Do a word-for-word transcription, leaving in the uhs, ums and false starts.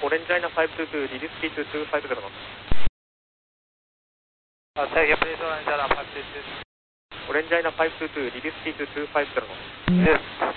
オレンジアイナファイブツーツー、リリースピーツーツーファイブゼロノット。 Uh, say again, please, Orange Airline five two two. オレンジアイナファイブツーツー、リリースピーツーツーファイブゼロノット。 Yes.